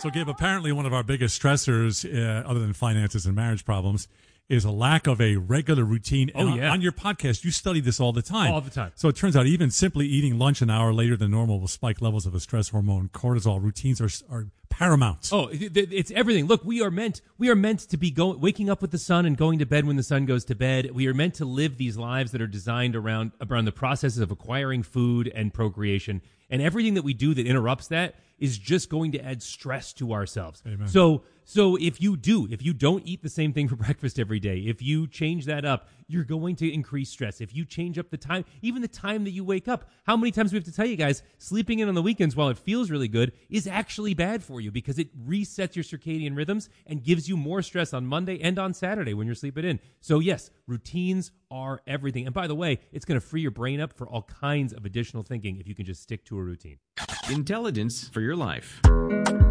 So, Gabe, apparently one of our biggest stressors, other than finances and marriage problems, is a lack of a regular routine. Oh, And yeah. On your podcast, you study this all the time. All the time. So it turns out even simply eating lunch an hour later than normal will spike levels of a stress hormone, cortisol. Routines are paramount. Oh, it's everything. Look, we are meant to be waking up with the sun and going to bed when the sun goes to bed. We are meant to live these lives that are designed around the processes of acquiring food and procreation. And everything that we do that interrupts that is just going to add stress to ourselves. Amen. So if you don't eat the same thing for breakfast every day, if you change that up, you're going to increase stress. If you change up the time, even the time that you wake up, how many times we have to tell you guys, sleeping in on the weekends while it feels really good is actually bad for you because it resets your circadian rhythms and gives you more stress on Monday and on Saturday when you're sleeping in. So yes, routines are everything. And by the way, it's going to free your brain up for all kinds of additional thinking if you can just stick to a routine. Intelligence for your life.